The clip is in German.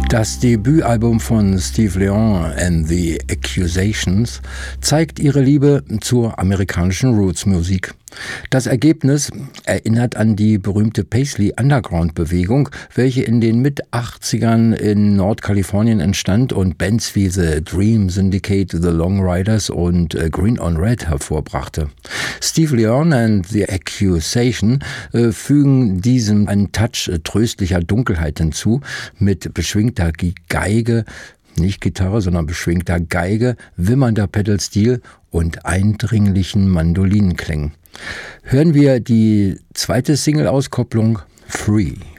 Das Debütalbum von Steve Leon and the Accusations zeigt ihre Liebe zur amerikanischen Roots-Musik. Das Ergebnis erinnert an die berühmte Paisley-Underground-Bewegung, welche in den Mit-80ern in Nordkalifornien entstand und Bands wie The Dream Syndicate, The Long Riders und Green on Red hervorbrachte. Steve Leon and the Accusation fügen diesem einen Touch tröstlicher Dunkelheit hinzu, mit beschwingter Geige, nicht Gitarre, sondern beschwingter Geige, wimmernder Pedalstil und eindringlichen Mandolinenklängen. Hören wir die zweite Single-Auskopplung Free.